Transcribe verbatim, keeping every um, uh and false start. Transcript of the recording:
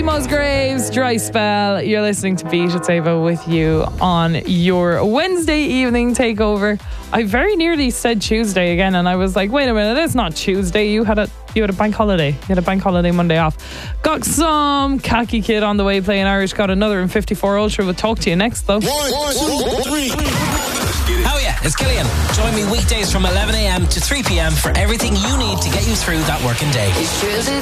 Musgraves, Dry Spell. You're listening to Beat It Savo with you on your Wednesday evening takeover. I very nearly said Tuesday again, and I was like, wait a minute, it's not Tuesday. You had a you had a bank holiday. You had a bank holiday Monday off. Got some Khaki Kid on the way playing Irish. Got another in fifty-four Ultra. We'll talk to you next, though. One, two, three. Oh yeah, it's Killian. Join me weekdays from eleven a.m. to three p.m. for everything you need to get you through that working day.